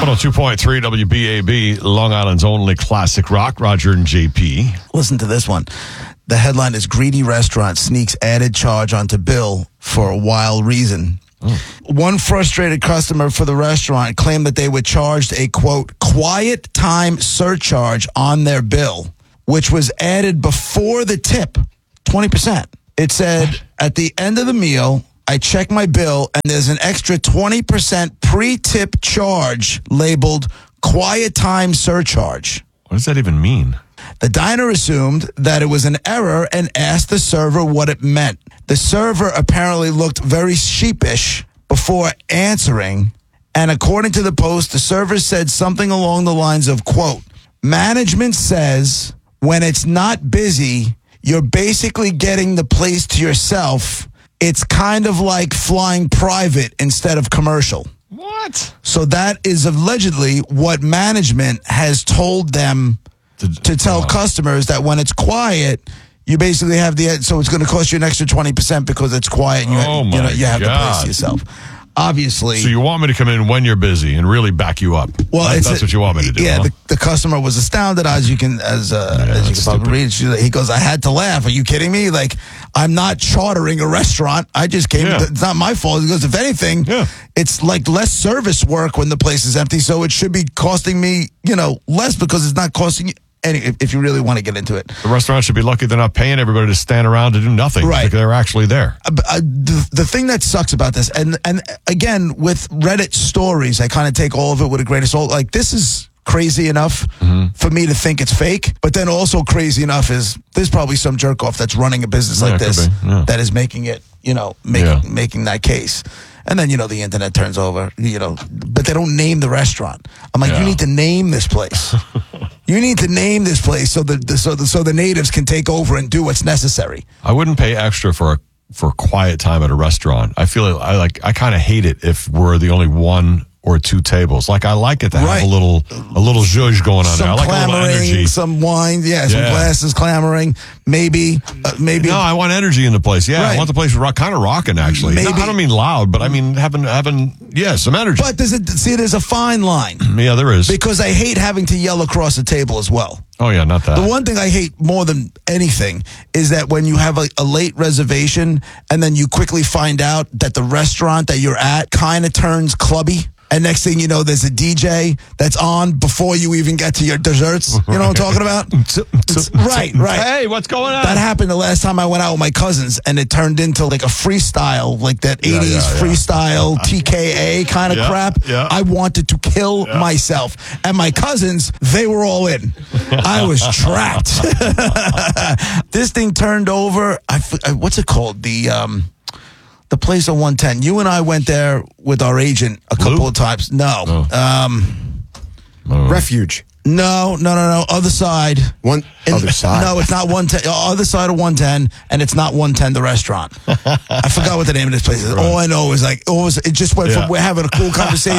102.3 WBAB, Long Island's only classic rock. Roger and JP. Listen to this one. The headline is Greedy Restaurant Sneaks Added Charge onto Bill for a Wild Reason. One frustrated customer for the restaurant claimed that they were charged a, quote, quiet time surcharge on their bill, which was added before the tip, 20%. It said, at the end of the meal, I check my bill, and there's an extra 20% pre-tip charge labeled quiet time surcharge. What does that even mean? The diner assumed that it was an error and asked the server what it meant. The server apparently looked very sheepish before answering, and according to the Post, the server said something along the lines of, quote, management says when it's not busy, you're basically getting the place to yourself. It's kind of like flying private instead of commercial. What? So that is allegedly what management has told them to tell customers, that when it's quiet, you basically have so it's going to cost you an extra 20% because it's quiet and you have the place to yourself. Obviously. So you want me to come in when you're busy and really back you up? Well, that's what you want me to do. Yeah, huh? the customer was astounded, as you can probably read. He goes, I had to laugh. Are you kidding me? Like, I'm not chartering a restaurant. I just came. Yeah. It's not my fault. He goes, if anything, it's like less service work when the place is empty. So it should be costing me, less because it's not costing you. If you really want to get into it. The restaurant should be lucky they're not paying everybody to stand around to do nothing. Right. Like they're actually there. The thing that sucks about this, and again, with Reddit stories, I kind of take all of it with a grain of salt. Like, this is crazy enough for me to think it's fake, but then also crazy enough is there's probably some jerk off that's running a business like this that is making it, making that case. And then, the internet turns over, but they don't name the restaurant. I'm like, you need to name this place. You need to name this place so the natives can take over and do what's necessary. I wouldn't pay extra for quiet time at a restaurant. I feel I kind of hate it if we're the only one or two tables. Like, I like it to have a little zhuzh going on there. I like a little energy. Some wine, some glasses clamoring, maybe. No, I want energy in the place. Yeah, right. I want the place kind of rocking, actually. No, I don't mean loud, but I mean having some energy. But there's a fine line. Yeah, there is. Because I hate having to yell across the table as well. Oh, yeah, not that. The one thing I hate more than anything is that when you have a late reservation and then you quickly find out that the restaurant that you're at kind of turns clubby. And next thing you know, there's a DJ that's on before you even get to your desserts. You know what I'm talking about? Right. Hey, what's going on? That happened the last time I went out with my cousins, and it turned into like a freestyle, like that 80s freestyle TKA kind of crap. Yeah. I wanted to kill myself. And my cousins, they were all in. I was trapped. This thing turned over. What's it called? The place on 110. You and I went there with our agent a couple of times. No. Refuge. No. Other side. Other side. No, it's not 110. Other side of 110, and it's not 110, the restaurant. I forgot what the name of this place is. Right. All I know is it just went from we're having a cool conversation